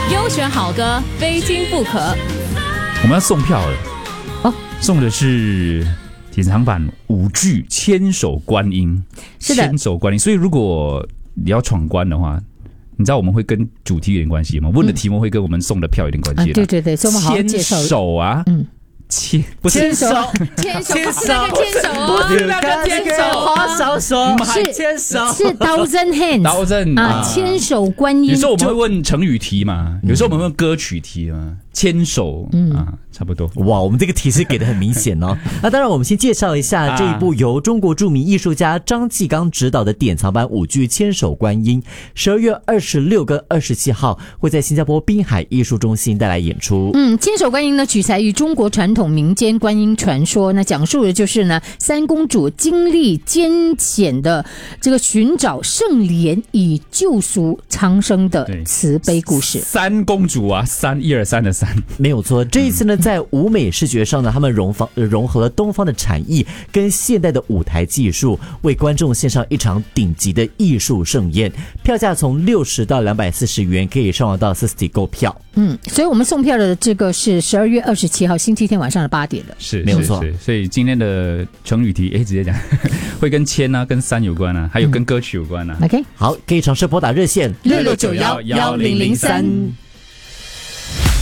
优选好歌，非听不可。 我们要送票了哦， 送的是典藏版舞剧《千手观音》。 是的， 千手观音。所以如果你要闯关的话，你知道我们会跟主题有点关系吗？问的题目会跟我们送的票有点关系的。 对对对，所以我们好好介绍。 牵手啊，牵不是牵手，牵手，不是那个牵手哦， 不是那个牵手，花小手， 是牵手， 是 thousand hands， 啊，牵手观音。 有时候我们会问成语题嘛，有时候我们会问歌曲题嘛，牵手啊，差不多。 哇，我们这个提示给的很明显哦。那当然，我们先介绍一下这一部由中国著名艺术家张继刚执导的典藏版舞剧《千手观音》，12月26跟27号会在新加坡滨海艺术中心带来演出。 千手观音呢，取材于中国传统民间观音传说，那讲述的就是呢，三公主经历艰险的这个寻找圣莲以救赎苍生的慈悲故事。 三公主啊，1、2、3的3， 没有错。这一次呢，在舞美视觉上呢，他们融合了东方的产艺跟现代的舞台技术，为观众献上一场顶级的艺术盛宴。票价从60到240元，可以上网到 City 购票。 所以我们送票的这个是12月27号星期天晚上的8点的， 是没有错。 所以今天的成语题，直接讲会跟牵啊、跟山有关啊，还有跟歌曲有关啊。 OK， 好，可以尝试拨打热线 66911003。